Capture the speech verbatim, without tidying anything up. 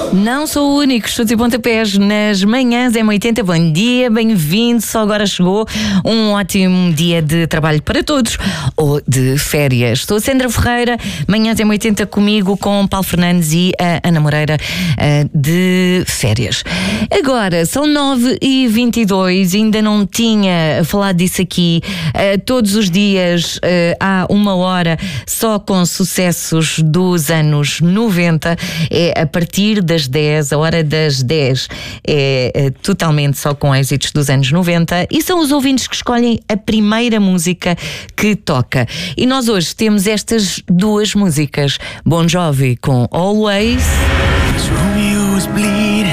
Não sou o único, chutes e pontapés nas manhãs M oitenta. Bom dia, bem-vindo. Só agora chegou um ótimo dia de trabalho para todos ou de férias. Estou a Sandra Ferreira, manhãs M oitenta comigo, com Paulo Fernandes e a Ana Moreira de férias. Agora são nove e vinte e dois, ainda não tinha falado disso aqui. Todos os dias há uma hora só com sucessos dos anos noventa. É a partir das dez, a hora das dez é, é totalmente só com êxitos dos anos noventa, e são os ouvintes que escolhem a primeira música que toca. E nós hoje temos estas duas músicas: Bon Jovi com Always